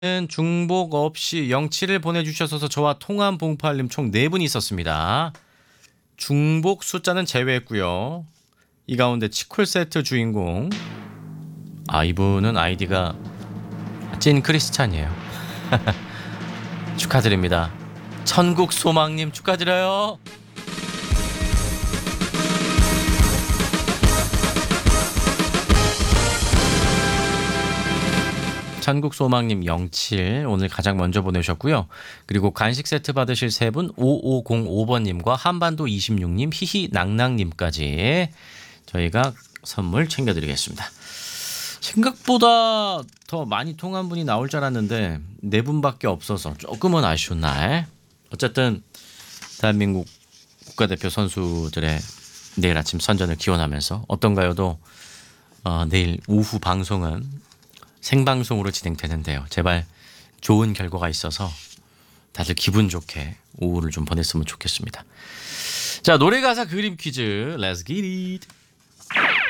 중복 없이 07을 보내주셔서 저와 통한 봉팔님 총 4분이 있었습니다. 중복 숫자는 제외했고요. 이 가운데 치콜 세트 주인공 이분은 아이디가 찐 크리스찬이에요. 축하드립니다. 천국 소망님 축하드려요. 천국소망님 07 오늘 가장 먼저 보내셨고요. 그리고 간식 세트 받으실 3분 5505번님과 한반도 26님 히히낭낭님까지 저희가 선물 챙겨드리겠습니다. 생각보다 더 많이 통한 분이 나올 줄 알았는데 4분밖에 없어서 조금은 아쉬운 날. 어쨌든 대한민국 국가대표 선수들의 내일 아침 선전을 기원하면서 어떤가요도 내일 오후 방송은 생방송으로 진행되는데요. 제발 좋은 결과가 있어서 다들 기분 좋게 오후를 좀 보냈으면 좋겠습니다. 자, 노래 가사 그림 퀴즈 Let's get it.